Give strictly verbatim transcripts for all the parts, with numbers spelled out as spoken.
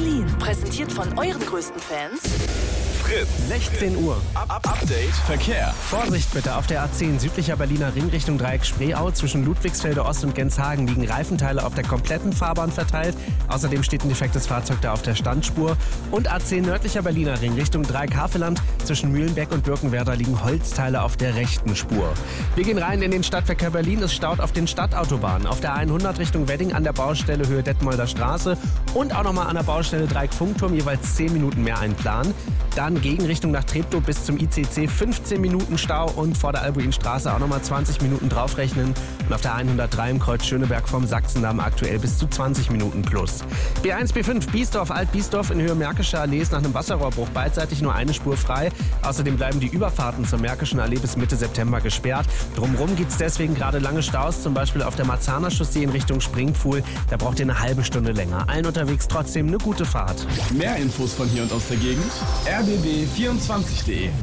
Berlin. Präsentiert von euren größten Fans. Fritz. sechzehn Uhr. Up, up, Update. Verkehr. Vorsicht bitte, auf der A zehn südlicher Berliner Ring Richtung Dreieck Spreeau zwischen Ludwigsfelde Ost und Genshagen liegen Reifenteile auf der kompletten Fahrbahn verteilt. Außerdem steht ein defektes Fahrzeug da auf der Standspur. Und A zehn nördlicher Berliner Ring Richtung Dreieck Havelland zwischen Mühlenbeck und Birkenwerder liegen Holzteile auf der rechten Spur. Wir gehen rein in den Stadtverkehr Berlin. Es staut auf den Stadtautobahnen. Auf der A hundert Richtung Wedding an der Baustelle Höhe Detmolder Straße und auch nochmal an der Baustelle Dreieck Funkturm jeweils zehn Minuten mehr einplanen. Dann Gegenrichtung nach Treptow bis zum I C C fünfzehn Minuten Stau und vor der Albuinstraße auch nochmal zwanzig Minuten draufrechnen. Und auf der hundertdrei im Kreuz Schöneberg vom Sachsendamm aktuell bis zu zwanzig Minuten plus. B eins B fünf Biesdorf Alt-Biesdorf in Höhe Märkischer Allee ist nach einem Wasserrohrbruch beidseitig nur eine Spur frei. Außerdem bleiben die Überfahrten zur Märkischen Allee bis Mitte September gesperrt. Drumherum gibt es deswegen gerade lange Staus, zum Beispiel auf der Marzahner Chaussee in Richtung Springpfuhl. Da braucht ihr eine halbe Stunde länger. Allen unterwegs trotzdem eine gute Fahrt. Mehr Infos von hier und aus der Gegend. r b b vierundzwanzig punkt de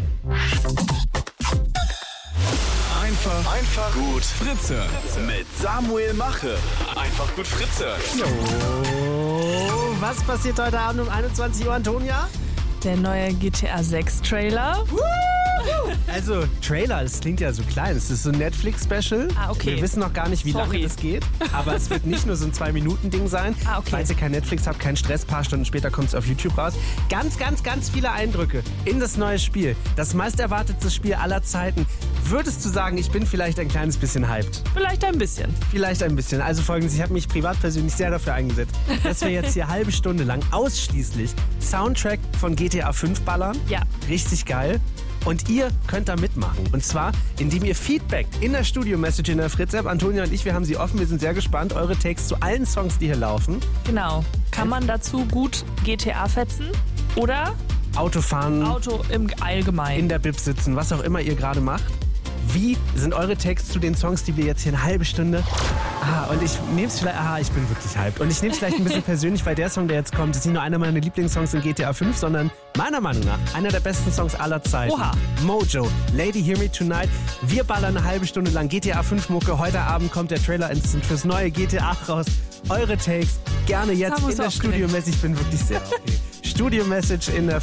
Einfach, einfach gut Fritze. Mit Samuel Mache. Einfach gut Fritze. Jo, was passiert heute Abend um einundzwanzig Uhr, Antonia? Der neue G T A sechs Trailer. Also, Trailer, das klingt ja so klein. Es ist so ein Netflix-Special. Ah, okay. Wir wissen noch gar nicht, wie Sorry. lange das geht. Aber es wird nicht nur so ein zwei-Minuten-Ding sein. Ah, okay. Falls ihr kein Netflix habt, kein Stress, paar Stunden später kommt es auf YouTube raus. Ganz, ganz, ganz viele Eindrücke in das neue Spiel. Das meist erwartete Spiel aller Zeiten. Würdest du sagen, ich bin vielleicht ein kleines bisschen hyped? Vielleicht ein bisschen. Vielleicht ein bisschen. Also folgendes, ich habe mich privat persönlich sehr dafür eingesetzt, dass wir jetzt hier halbe Stunde lang ausschließlich Soundtrack von G T A fünf ballern. Ja. Richtig geil. Und ihr könnt da mitmachen. Und zwar, indem ihr Feedback in der Studio-Message in der Fritz-App, Antonia und ich, wir haben sie offen, wir sind sehr gespannt, eure Takes zu allen Songs, die hier laufen. Genau. Kann man dazu gut G T A fetzen? Oder Autofahren, Auto im Allgemeinen? in der Bib sitzen, was auch immer ihr gerade macht. Wie sind eure Takes zu den Songs, die wir jetzt hier eine halbe Stunde... Ah, und ich nehme es vielleicht... Ah, ich bin wirklich hyped. Und ich nehme es vielleicht ein bisschen persönlich, weil der Song, der jetzt kommt, ist nicht nur einer meiner Lieblingssongs in G T A fünf, sondern meiner Meinung nach einer der besten Songs aller Zeiten. Oha. Mojo, Lady Hear Me Tonight. Wir ballern eine halbe Stunde lang G T A fünf Mucke. Heute Abend kommt der Trailer instant fürs neue G T A raus. Eure Takes gerne jetzt in der Studio-Message. Ich bin wirklich sehr aufgeregt. Studio-Message in der